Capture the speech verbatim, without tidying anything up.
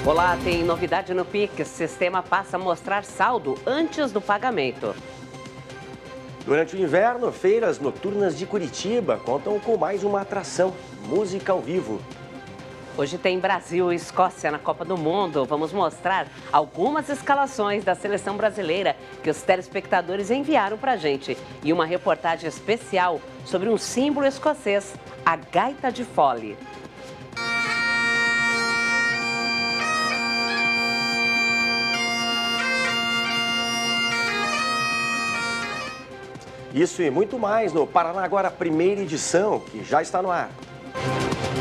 Olá, tem novidade no Pix. O sistema passa a mostrar saldo antes do pagamento. Durante o inverno, feiras noturnas de Curitiba contam com mais uma atração, música ao vivo. Hoje tem Brasil e Escócia na Copa do Mundo. Vamos mostrar algumas escalações da seleção brasileira que os telespectadores enviaram pra gente. E uma reportagem especial sobre um símbolo escocês, a gaita de fole. Isso e muito mais no Paraná Agora, primeira edição, que já está no ar.